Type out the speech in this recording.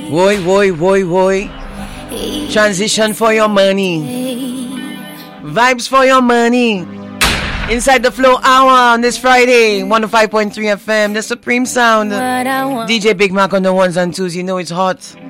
Boy, boy, boy, boy. Transition for your money. Vibes for your money. Inside the Flow Hour on this Friday, 105.3 FM, the Supreme Sound. DJ Big Mac on the ones and twos, you know it's hot.